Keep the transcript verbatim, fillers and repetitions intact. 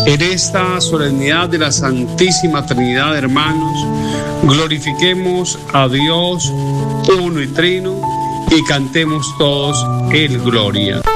En esta solemnidad de la Santísima Trinidad, hermanos, glorifiquemos a Dios uno y trino y cantemos todos el Gloria.